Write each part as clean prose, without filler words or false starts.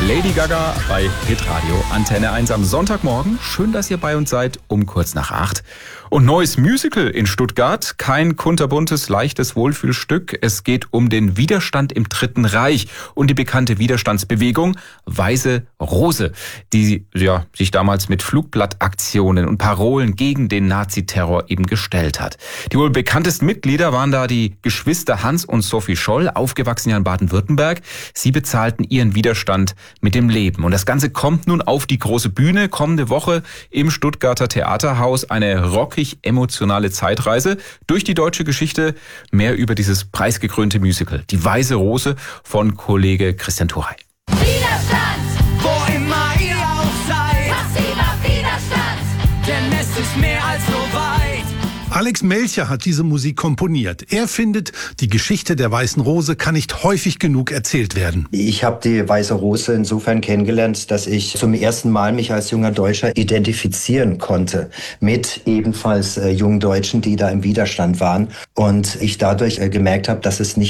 Lady Gaga bei Hitradio Antenne 1 am Sonntagmorgen. Schön, dass ihr bei uns seid, um kurz nach 8. Und neues Musical in Stuttgart. Kein kunterbuntes, leichtes Wohlfühlstück. Es geht um den Widerstand im Dritten Reich und die bekannte Widerstandsbewegung Weiße Rose, die sich damals mit Flugblattaktionen und Parolen gegen den Naziterror eben gestellt hat. Die wohl bekanntesten Mitglieder waren da die Geschwister Hans und Sophie Scholl, aufgewachsen in Baden-Württemberg. Sie bezahlten ihren Widerstand mit dem Leben. Und das Ganze kommt nun auf die große Bühne. Kommende Woche im Stuttgarter Theaterhaus eine rockig-emotionale Zeitreise durch die deutsche Geschichte. Mehr über dieses preisgekrönte Musical, Die Weiße Rose, von Kollege Christian Thurey. Widerstand, wo immer ihr auch seid. Passiver Widerstand, denn es ist mehr als so weit. Alex Melcher hat diese Musik komponiert. Er findet, die Geschichte der Weißen Rose kann nicht häufig genug erzählt werden. Ich habe die Weiße Rose insofern kennengelernt, dass ich zum ersten Mal mich als junger Deutscher identifizieren konnte mit ebenfalls jungen Deutschen, die da im Widerstand waren. Und ich dadurch gemerkt habe, dass es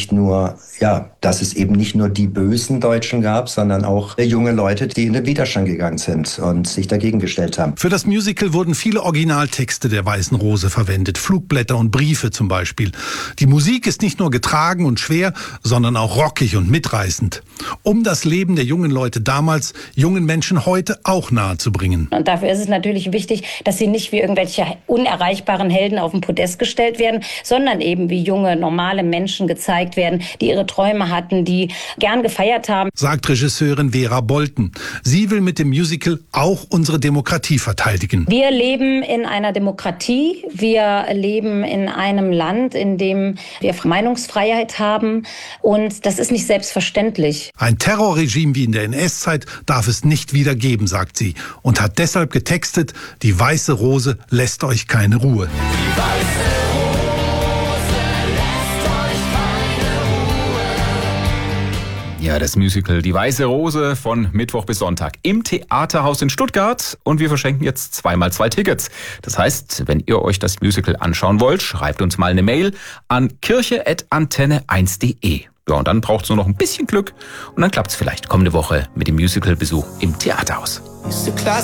eben nicht nur die bösen Deutschen gab, sondern auch junge Leute, die in den Widerstand gegangen sind und sich dagegen gestellt haben. Für das Musical wurden viele Originaltexte der Weißen Rose verwendet. Flugblätter und Briefe zum Beispiel. Die Musik ist nicht nur getragen und schwer, sondern auch rockig und mitreißend. Um das Leben der jungen Leute damals, jungen Menschen heute auch nahezubringen. Und dafür ist es natürlich wichtig, dass sie nicht wie irgendwelche unerreichbaren Helden auf den Podest gestellt werden, sondern eben wie junge, normale Menschen gezeigt werden, die ihre Träume hatten, die gern gefeiert haben. Sagt Regisseurin Vera Bolten. Sie will mit dem Musical auch unsere Demokratie verteidigen. Wir leben in einer Demokratie. Wir leben in einem Land, in dem wir Meinungsfreiheit haben. Und das ist nicht selbstverständlich. Ein Terrorregime wie in der NS-Zeit darf es nicht wieder geben, sagt sie. Und hat deshalb getextet, die Weiße Rose lässt euch keine Ruhe. Die Weiße Rose lässt euch keine Ruhe. Ja, das Musical Die Weiße Rose von Mittwoch bis Sonntag im Theaterhaus in Stuttgart. Und wir verschenken jetzt 2x2 Tickets. Das heißt, wenn ihr euch das Musical anschauen wollt, schreibt uns mal eine Mail an kirche@antenne1.de. Ja, und dann braucht es nur noch ein bisschen Glück und dann klappt es vielleicht kommende Woche mit dem Musical-Besuch im Theaterhaus.